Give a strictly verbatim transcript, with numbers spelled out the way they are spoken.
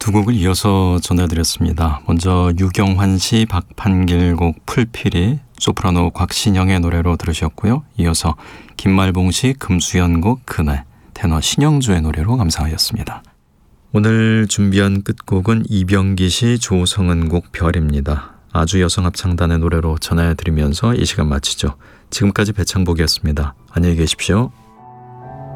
두 곡을 이어서 전해드렸습니다. 먼저 유경환 씨, 박판길 곡 풀피리, 소프라노 곽신영의 노래로 들으셨고요. 이어서 김말봉 씨, 금수연 곡 그네, 테너 신영주의 노래로 감상하였습니다. 오늘 준비한 끝곡은 이병기 씨, 조성은 곡 별입니다. 아주 여성합창단의 노래로 전해드리면서 이 시간 마치죠. 지금까지 배창복이었습니다. 안녕히 계십시오.